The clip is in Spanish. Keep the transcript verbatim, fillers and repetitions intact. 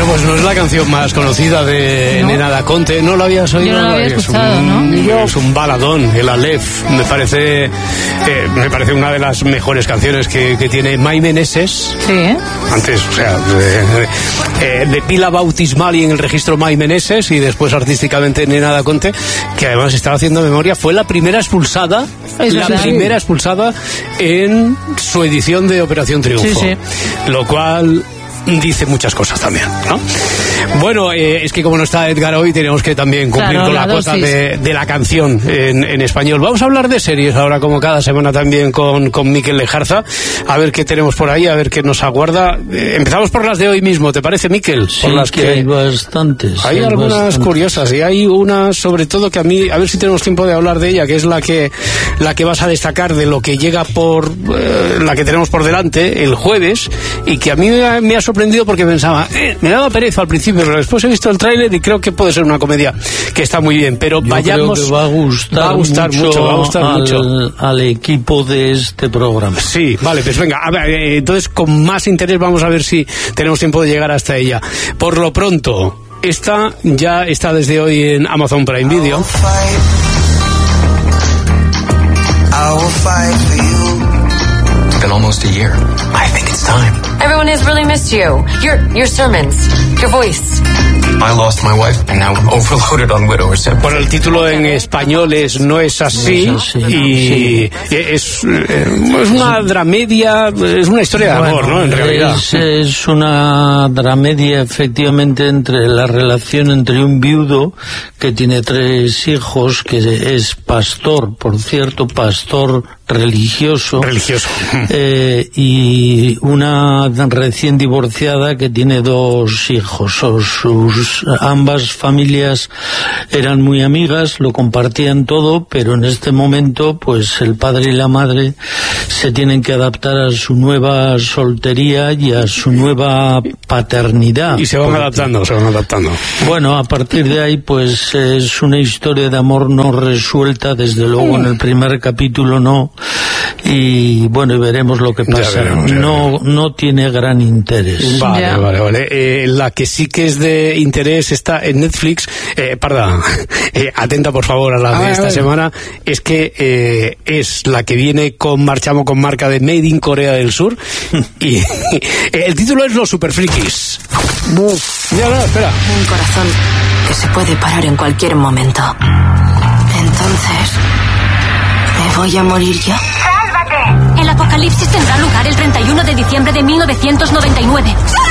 pues no es la canción más conocida de ¿No? Nena Da Conte. ¿No lo habías oído? Yo no lo había escuchado, es un, ¿no? Es un baladón, el Aleph. Me parece eh, me parece una de las mejores canciones que, que tiene Mai Meneses. Sí, ¿eh? Antes, o sea, de, de pila bautismal y en el registro Mai Meneses, y después artísticamente Nena Da Conte, que además estaba haciendo memoria, fue la primera expulsada, es la verdad. primera expulsada en su edición de Operación Triunfo. Sí, sí. Lo cual dice muchas cosas también, ¿no? Bueno, eh, es que como no está Edgar hoy, tenemos que también cumplir claro, con la, la cuota dosis. de, de la canción en, en español. Vamos a hablar de series ahora, como cada semana también con, con Mikel Lejarza, a ver qué tenemos por ahí, a ver qué nos aguarda. Eh, empezamos por las de hoy mismo, ¿te parece, Mikel? Sí, por las que, que hay bastantes. Hay, hay algunas bastantes. Curiosas, y hay una sobre todo que a mí, a ver si tenemos tiempo de hablar de ella, que es la que la que vas a destacar de lo que llega por eh, la que tenemos por delante el jueves, y que a mí me ha, me ha sorprendido porque pensaba, eh, me daba pereza al principio, pero después he visto el tráiler y creo que puede ser una comedia que está muy bien, pero Yo vayamos, creo que va a gustar, va a gustar mucho, mucho, va a gustar al, mucho al equipo de este programa. Sí, vale, pues venga, a ver, eh, entonces con más interés vamos a ver si tenemos tiempo de llegar hasta ella. Por lo pronto, esta ya está desde hoy en Amazon Prime Video. It's been almost a year. I think it's time. Everyone has really missed you. Your your sermons, your voice. I lost my wife and now I'm overloaded on widowers. Por el título en español es No es así, no es así. y sí. es, es una dramedia, es una historia de amor, bueno, ¿no? En realidad. Es, es una dramedia efectivamente entre la relación entre un viudo que tiene tres hijos, que es pastor, por cierto, pastor religioso, religioso. Eh, y una recién divorciada que tiene dos hijos. O sus ambas familias eran muy amigas, lo compartían todo, pero en este momento pues el padre y la madre se tienen que adaptar a su nueva soltería y a su nueva paternidad. Y se van porque, adaptando, se van adaptando. Bueno, a partir de ahí pues es una historia de amor no resuelta, desde luego en el primer capítulo no, y bueno, y veremos lo que pasa. Veremos, no no tiene gran interés. Vale, Ya. vale, vale. Eh, la que sí que es de interés está en Netflix. Eh, parda, eh, atenta por favor a la a de ver, esta a ver. semana. Es que eh, es la que viene con marchamo con marca de Made in Corea del Sur. Y eh, el título es Los Superfrikis. Mira, no, espera. Un corazón que se puede parar en cualquier momento. Entonces, ¿me voy a morir yo? El apocalipsis tendrá lugar el treinta y uno de diciembre de mil novecientos noventa y nueve.